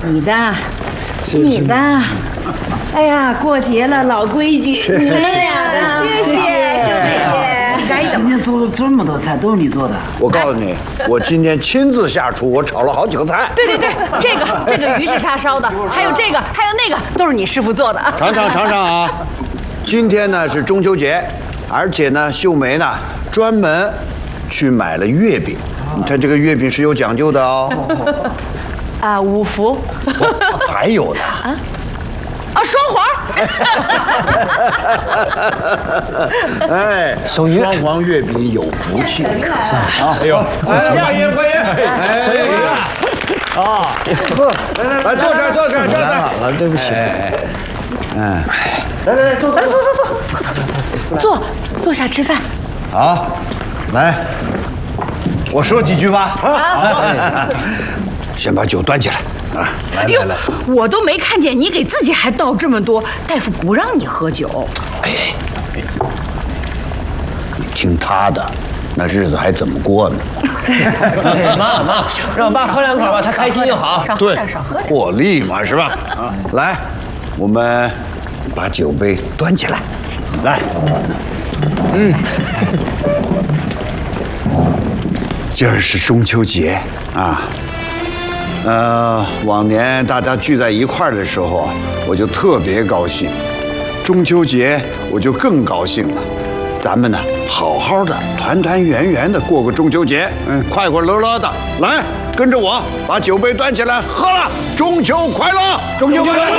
你的，你的。哎呀，过节了，老规矩，你们俩的， 谢谢姐姐。 今天做了这么多菜，都是你做的。 我告诉你，我今天亲自下厨，我炒了好几个菜。 对，这个鱼是叉烧的，还有这个，还有那个，都是你师傅做的。 尝尝啊！今天呢是中秋节，而且呢，秀梅呢专门去买了月饼。你看这个月饼是有讲究的哦。 啊，5福。 还有呢。 双黄。 哎，双黄月饼有福气。 算了啊！ 哎呦，欢迎！小月饼啊！来坐这儿。对不起。来， 坐下吃饭。 好，来，我说几句吧。先把酒端起来啊！来， 我都没看见你给自己还倒这么多，大夫不让你喝酒。 哎，你听他的，那日子还怎么过呢？ 妈，让爸喝2口吧，他开心就好。 对，获利嘛，是吧？来，我们把酒杯端起来，来。今儿是中秋节啊。往年大家聚在一块儿的时候啊，我就特别高兴。中秋节我就更高兴了。咱们呢，好好的团团圆圆的过个中秋节，快快乐乐的。来，跟着我把酒杯端起来，喝了！中秋快乐！ 中秋快乐！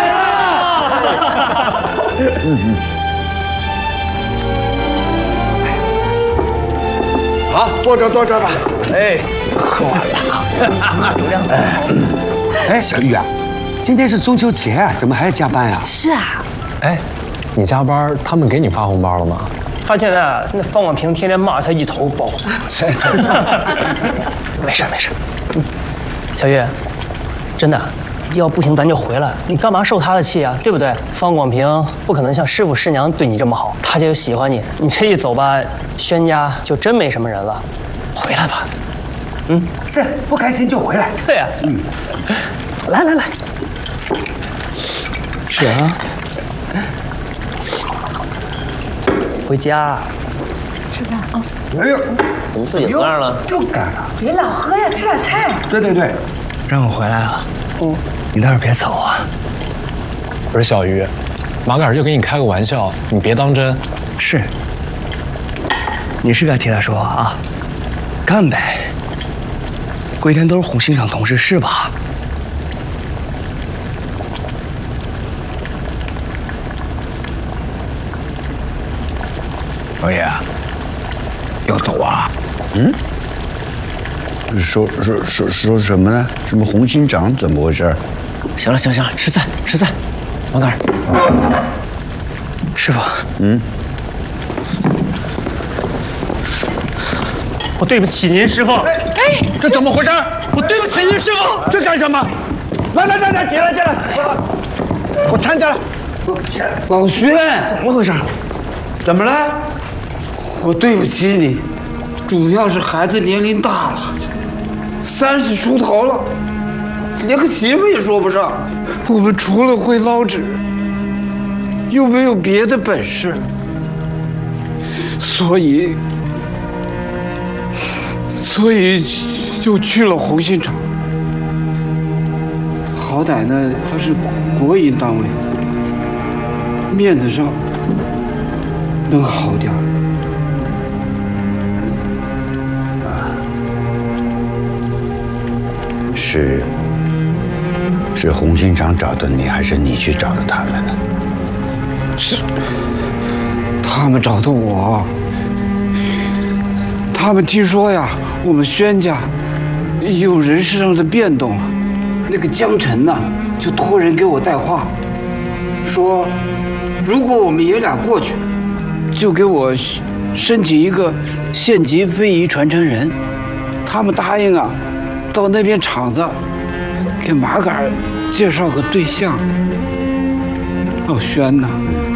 好，坐这吧。哎，喝完了。 哎，小玉啊，今天是中秋节啊，怎么还要加班啊？ 是啊。 哎，你加班，他们给你发红包了吗？ 他现在那方广平天天骂他一头包。没事。小玉，真的，要不行咱就回来。你干嘛受他的气啊？对不对？方广平不可能像师傅师娘对你这么好，他就喜欢你。你这一走吧，轩家就真没什么人了。回来吧。 是，不开心就回来。 对呀。来。 是啊。 回家。 吃饭啊。 哎呦， 怎么自己喝上了？ 又干了。 别老喝呀，吃点菜。 对。 让我回来了。你倒是别走啊！ 不是小鱼，马杆就给你开个玩笑，你别当真。 是，你是该替他说话啊！干呗！过一天都是红星厂同事是吧？ 老爷，要走啊？ 说什么呢？什么红星长怎么回事？ 行了，吃菜。马杆，师傅，我对不起您，师傅。 哎，这怎么回事？ 我对不起您，师傅。 这干什么？来，进来，给我搀下来。 老薛， 怎么回事？ 怎么了？ 我对不起你，主要是孩子年龄大了，30出头了，连个媳妇也说不上。我们除了会捞纸，又没有别的本事，所以就去了红星厂。好歹呢，他是国营单位，面子上能好点。 是红星厂找的你，还是你去找的他们呢？ 是他们找的我。他们听说呀，我们轩家有人事上的变动，那个江晨呢，就托人给我带话，说如果我们爷俩过去，就给我申请一个县级非遗传承人。他们答应啊，到那边厂子给马杆介绍个对象。老轩呐，